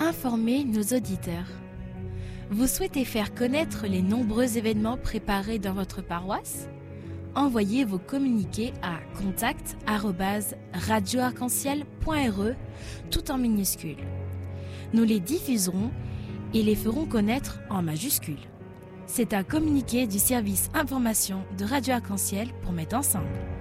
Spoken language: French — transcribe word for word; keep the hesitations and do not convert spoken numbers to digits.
informer nos auditeurs. Vous souhaitez faire connaître les nombreux événements préparés dans votre paroisse ? Envoyez vos communiqués à contact arobase radio arc en ciel point r e tout en minuscules. Nous les diffuserons et les ferons connaître en majuscules. C'est un communiqué du service information de Radio Arc-en-Ciel pour mettre ensemble.